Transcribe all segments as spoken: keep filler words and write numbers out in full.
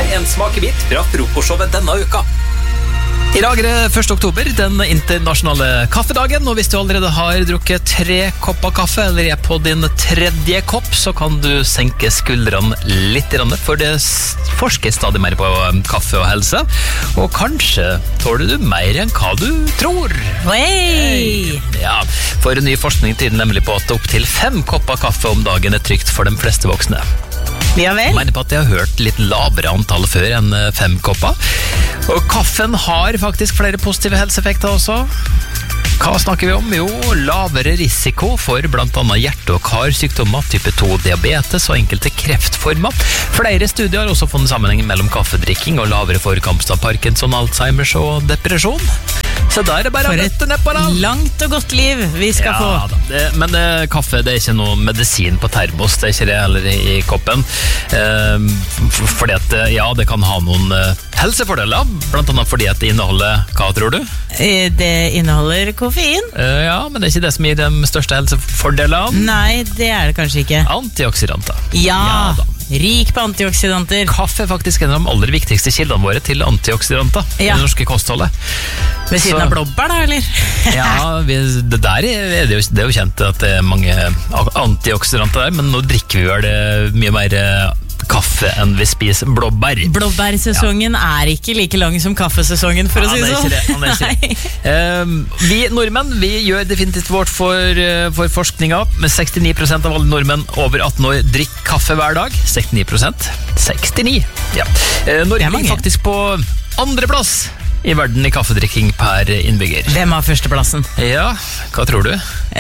deg en smakebit fra frokostshowet denne uka. I dag er det første oktober, den internasjonale kaffedagen, og hvis du allerede har drukket tre kopper kaffe, eller er på din tredje kopp, så kan du senke skuldrene litt, for det forskes stadig mer på kaffe og helse, og kanskje tåler du mer enn hva du tror. Hey! Ja, for ny forskning tyder nemlig på at opp til fem kopper kaffe om dagen er trygt for de fleste voksne. Ja vel? Jeg mener på at jeg har hørt litt lavere antall før enn fem kopper. Og kaffen har faktisk flere positive helseeffekter også. Hva snakker vi om? Jo, lavere risiko for blant annet hjerte- og karsykdommer, type to diabetes og enkelte kreftformer. Flere studier har også funnet sammenheng mellom kaffedrikking og lavere forekomst av Parkinson, Alzheimers og depresjon. Så der er det bare å dette ned på da. Langt og godt liv vi skal ja, få. Da. Det, men det, kaffe det er ikke noe medisin på termos, det er ikke det heller i, i koppen. Eh, fordi at, ja, det kan ha noen eh, helsefordeler, blant annet fordi at det inneholder, hva tror du? Det inneholder koffein. Eh, ja, men det er ikke det som gir de største helsefordelene. Nei, det er det kanskje ikke. Antioksidanter. Ja, ja da. Rik på antioksidanter. Kaffe er faktisk en av de aller viktigste kildene våre til antioksidanter ja. I det norske kostholdet. Ved siden Så, av blåbær da, eller? ja, vi, det der er det, jo, det er jo kjent at det er mange antioksidanter der, men nå drikker vi vel det mye mer kaffe enn vi spiser blåbær. Blåbærsesongen ja. Er ikke like lang som kaffesesongen, for ja, å si det sånn. Det, han er ikke det. Um, vi nordmenn, vi gjør definitivt vårt for, for forskninga, med sekstini prosent av alle nordmenn over atten år drikker kaffe hver dag. sekstini prosent. sekstini. Ja. Uh, Norge ligger faktisk på andre plass i verden i kaffedrikking per innbygger. Hvem har førsteplassen? Ja, hva tror du?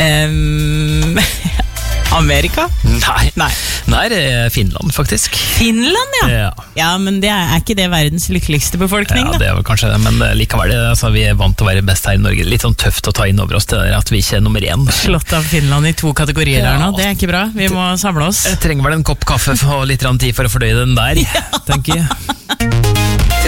Um, Amerika? Nei. Nei. Nei, det er Finland faktisk. Finland, ja. Ja, ja men det er, er ikke det verdens lykkeligste befolkning, ja, da? det er vel kanskje det, men likevel, altså, vi er vant til å være best her i Norge. Litt sånn tøft å ta inn over oss det der at vi ikke er nummer én. Slått av Finland i to kategorier ja, der nå, det er ikke bra. Vi må samle oss. Jeg trenger vel en kopp kaffe og litt tid for å fordøye den der, ja. tenker jeg.